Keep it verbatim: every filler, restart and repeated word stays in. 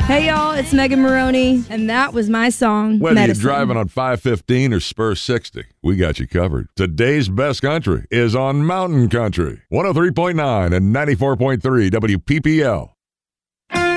Hey, y'all, it's Megan Maroney, and that was my song, Whether Medicine. you're driving on five fifteen or Spur sixty, we got you covered. Today's best country is on Mountain Country. one oh three point nine and ninety-four point three W P P L.